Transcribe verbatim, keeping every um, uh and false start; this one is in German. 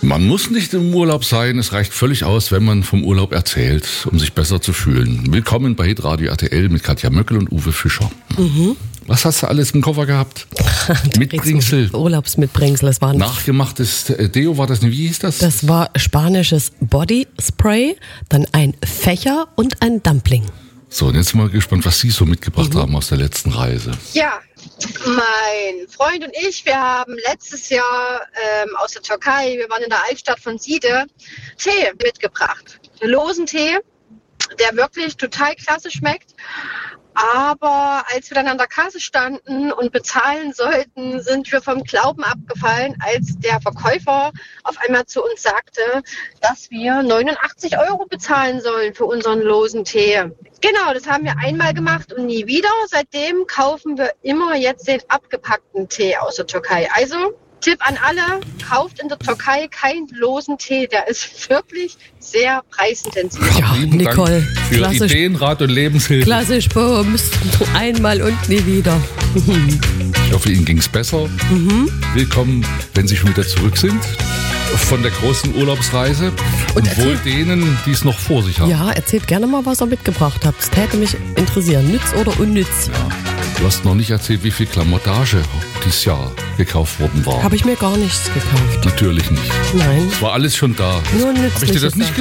Man muss nicht im Urlaub sein, es reicht völlig aus, wenn man vom Urlaub erzählt, um sich besser zu fühlen. Willkommen bei Hitradio R T L mit Katja Möckel und Uwe Fischer. Mhm. Was hast du alles im Koffer gehabt? Mitbringsel. Urlaubsmitbringsel. Das war nachgemachtes Deo, war das nicht? Wie hieß das? Das war spanisches Body Spray, dann ein Fächer und ein Dumpling. So, und jetzt mal gespannt, was Sie so mitgebracht mhm. haben aus der letzten Reise. Ja, mein Freund und ich, wir haben letztes Jahr ähm, aus der Türkei, wir waren in der Altstadt von Side, Tee mitgebracht. Losen Tee, der wirklich total klasse schmeckt. Aber als wir dann an der Kasse standen und bezahlen sollten, sind wir vom Glauben abgefallen, als der Verkäufer auf einmal zu uns sagte, dass wir neunundachtzig Euro bezahlen sollen für unseren losen Tee. Genau, das haben wir einmal gemacht und nie wieder. Seitdem kaufen wir immer jetzt den abgepackten Tee aus der Türkei. Also Tipp an alle, kauft in der Türkei keinen losen Tee. Der ist wirklich sehr preisintensiv. Ja, Nicole, für klassisch, Ideen, Rat und Lebenshilfe. Klassisch Bums, einmal und nie wieder. Ich hoffe, Ihnen ging es besser. Mhm. Willkommen, wenn Sie schon wieder zurück sind von der großen Urlaubsreise. Und, und wohl denen, die es noch vor sich haben. Ja, erzählt gerne mal, was ihr mitgebracht habt. Das täte mich interessieren. Nütz oder unnütz? Ja. Du hast noch nicht erzählt, wie viel Klamottage dieses Jahr gekauft worden war. Habe ich mir gar nichts gekauft. Natürlich nicht. Nein. Es war alles schon da. Nur nützliche Habe ich dir das nicht Sachen.